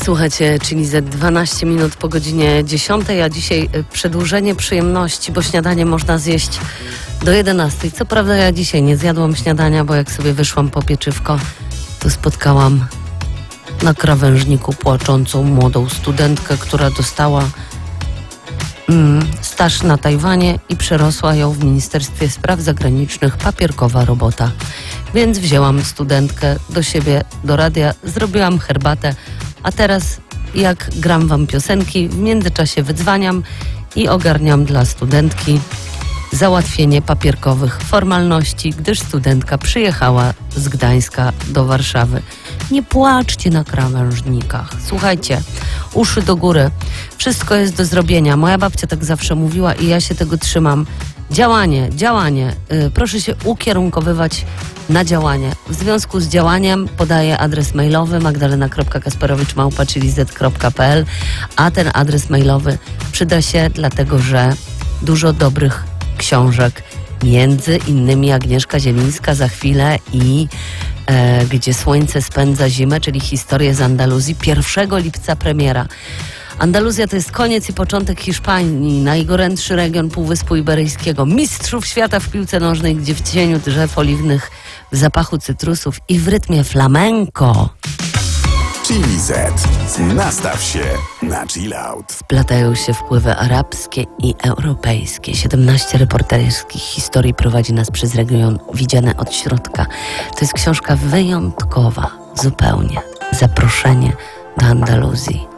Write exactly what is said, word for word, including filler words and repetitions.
Słuchajcie, czyli ze dwanaście minut po godzinie dziesiątej, a dzisiaj przedłużenie przyjemności, bo śniadanie można zjeść do jedenastej. Co prawda ja dzisiaj nie zjadłam śniadania, bo jak sobie wyszłam po pieczywko, to spotkałam na krawężniku płaczącą młodą studentkę, która dostała mm, staż na Tajwanie i przerosła ją w Ministerstwie Spraw Zagranicznych papierkowa robota. Więc wzięłam studentkę do siebie, do radia, zrobiłam herbatę, a teraz jak gram wam piosenki, w międzyczasie wydzwaniam i ogarniam dla studentki załatwienie papierkowych formalności, gdyż studentka przyjechała z Gdańska do Warszawy. Nie płaczcie na krawężnikach. Słuchajcie, uszy do góry. Wszystko jest do zrobienia. Moja babcia tak zawsze mówiła i ja się tego trzymam. Działanie, działanie. Yy, proszę się ukierunkowywać na działanie. W związku z działaniem podaję adres mailowy magdalena kropka kasperowicz małpa chili z kropka p l, a ten adres mailowy przyda się dlatego, że dużo dobrych książek, między innymi Agnieszka Zielińska za chwilę i e, Gdzie słońce spędza zimę, czyli historię z Andaluzji, pierwszego lipca premiera. Andaluzja to jest koniec i początek Hiszpanii, najgorętszy region Półwyspu Iberyjskiego, mistrzów świata w piłce nożnej, gdzie w cieniu drzew oliwnych, w zapachu cytrusów i w rytmie flamenco Chili Z. Nastaw się na chill out. wplatają się wpływy arabskie i europejskie. siedemnaście reporterskich historii prowadzi nas przez region widziane od środka. To jest książka wyjątkowa, zupełnie. Zaproszenie do Andaluzji.